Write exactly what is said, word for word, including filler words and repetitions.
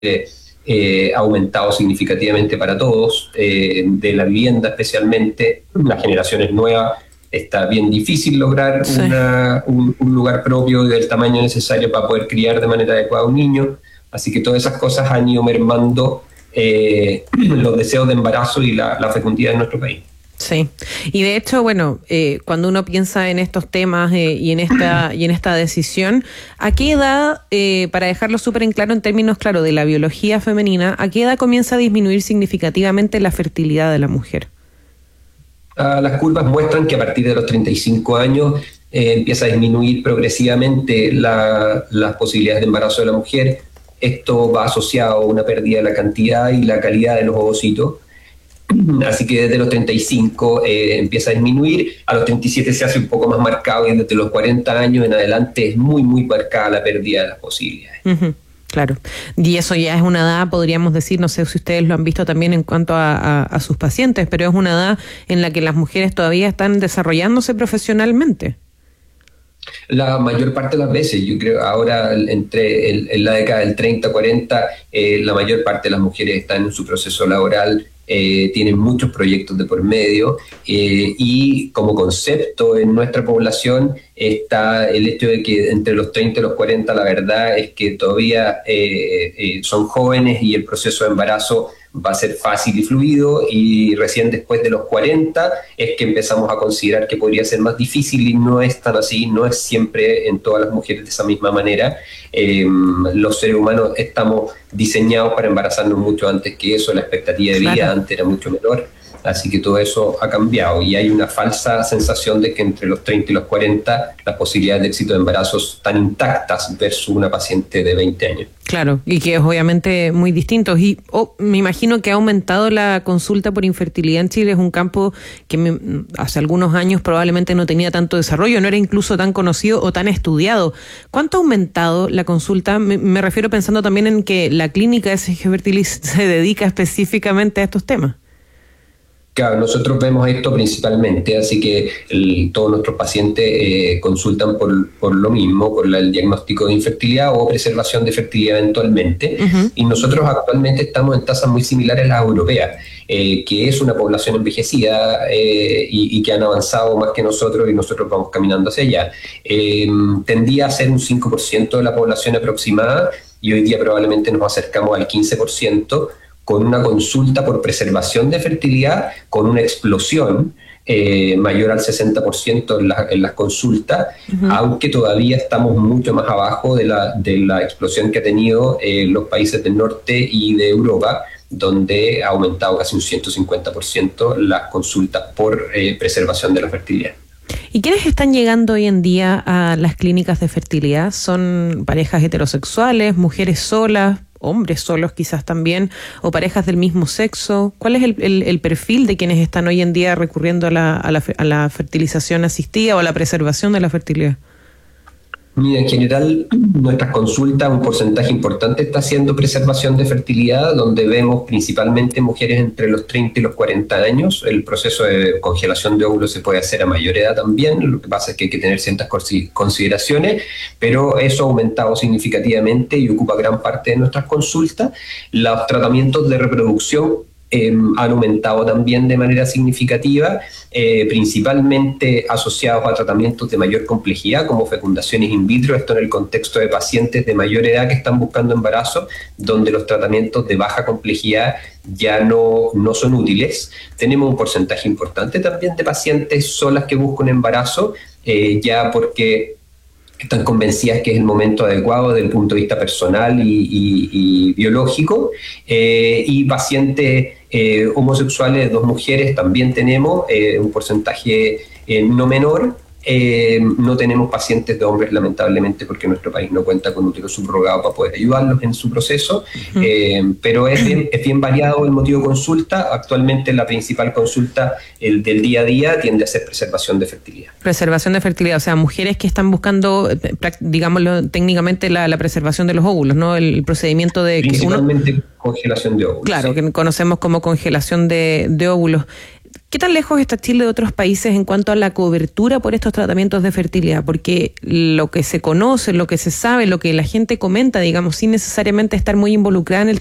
eh, ha aumentado significativamente para todos, eh, de la vivienda especialmente, las generaciones nuevas. Está bien difícil lograr Sí. una, un, un lugar propio del tamaño necesario para poder criar de manera adecuada a un niño. Así que todas esas cosas han ido mermando eh, los deseos de embarazo y la, la fecundidad en nuestro país. Sí, y de hecho, bueno, eh, cuando uno piensa en estos temas eh, y en esta y en esta decisión, ¿a qué edad, eh, para dejarlo súper en claro en términos claro de la biología femenina, a qué edad comienza a disminuir significativamente la fertilidad de la mujer? Uh, las curvas muestran que a partir de los treinta y cinco años eh, empieza a disminuir progresivamente la, las posibilidades de embarazo de la mujer. Esto va asociado a una pérdida de la cantidad y la calidad de los ovocitos. Así que desde los treinta y cinco eh, empieza a disminuir, a los treinta y siete se hace un poco más marcado y desde los cuarenta años en adelante es muy, muy marcada la pérdida de las posibilidades. Uh-huh. Claro, y eso ya es una edad, podríamos decir, no sé si ustedes lo han visto también en cuanto a, a, a sus pacientes, pero es una edad en la que las mujeres todavía están desarrollándose profesionalmente. La mayor parte de las veces, yo creo, ahora entre el, en la década del treinta, cuarenta, eh, la mayor parte de las mujeres están en su proceso laboral, eh, tienen muchos proyectos de por medio eh, y como concepto en nuestra población está el hecho de que entre los treinta y los cuarenta la verdad es que todavía eh, eh, son jóvenes y el proceso de embarazo va a ser fácil y fluido, y recién después de los cuarenta es que empezamos a considerar que podría ser más difícil, y no es tan así, no es siempre en todas las mujeres de esa misma manera. Eh, los seres humanos estamos diseñados para embarazarnos mucho antes que eso, la expectativa de vida claro. antes era mucho menor, así que todo eso ha cambiado y hay una falsa sensación de que entre los treinta y los cuarenta las posibilidades de éxito de embarazo están intactas versus una paciente de veinte años. Claro, y que es obviamente muy distinto. Y oh, me imagino que ha aumentado la consulta por infertilidad en Chile. Es un campo que me, hace algunos años probablemente no tenía tanto desarrollo, no era incluso tan conocido o tan estudiado. ¿Cuánto ha aumentado la consulta? Me, me refiero pensando también en que la clínica S G Fertilis se dedica específicamente a estos temas. Claro, nosotros vemos esto principalmente, así que el, todos nuestros pacientes eh, consultan por, por lo mismo, por la, el diagnóstico de infertilidad o preservación de fertilidad eventualmente. Uh-huh. Y nosotros actualmente estamos en tasas muy similares a las europeas, eh, que es una población envejecida eh, y, y que han avanzado más que nosotros y nosotros vamos caminando hacia allá. Eh, tendía a ser un cinco por ciento de la población aproximada y hoy día probablemente nos acercamos al quince por ciento, con una consulta por preservación de fertilidad, con una explosión eh, mayor al sesenta por ciento en, la, en las consultas, uh-huh. aunque todavía estamos mucho más abajo de la, de la explosión que ha tenido eh, los países del norte y de Europa, donde ha aumentado casi un ciento cincuenta por ciento las consultas por eh, preservación de la fertilidad. ¿Y quiénes están llegando hoy en día a las clínicas de fertilidad? ¿Son parejas heterosexuales, mujeres solas, hombres solos quizás también, o parejas del mismo sexo? ¿Cuál es el, el, el perfil de quienes están hoy en día recurriendo a la, a, la, a la fertilización asistida o a la preservación de la fertilidad? Mira, en general, nuestras consultas, un porcentaje importante está haciendo preservación de fertilidad, donde vemos principalmente mujeres entre los treinta y los cuarenta años. El proceso de congelación de óvulos se puede hacer a mayor edad también, lo que pasa es que hay que tener ciertas consideraciones, pero eso ha aumentado significativamente y ocupa gran parte de nuestras consultas. Los tratamientos de reproducción Eh, han aumentado también de manera significativa, eh, principalmente asociados a tratamientos de mayor complejidad como fecundaciones in vitro, esto en el contexto de pacientes de mayor edad que están buscando embarazo, donde los tratamientos de baja complejidad ya no, no son útiles. Tenemos un porcentaje importante también de pacientes solas que buscan embarazo, eh, ya porque están convencidas que es el momento adecuado desde el punto de vista personal y, y, y biológico, eh, y pacientes eh, homosexuales, dos mujeres también tenemos, eh, un porcentaje eh, no menor. Eh, no tenemos pacientes de hombres, lamentablemente, porque nuestro país no cuenta con útero subrogado para poder ayudarlos en su proceso, uh-huh. eh, pero es bien, es bien variado el motivo de consulta. Actualmente la principal consulta el del día a día tiende a ser preservación de fertilidad. Preservación de fertilidad, o sea, mujeres que están buscando, digámoslo técnicamente, la, la preservación de los óvulos, ¿no? El, el procedimiento de... Principalmente que uno, congelación de óvulos. Claro, sí. que conocemos como congelación de, de óvulos. ¿Qué tan lejos está Chile de otros países en cuanto a la cobertura por estos tratamientos de fertilidad? Porque lo que se conoce, lo que se sabe, lo que la gente comenta, digamos, sin necesariamente estar muy involucrada en el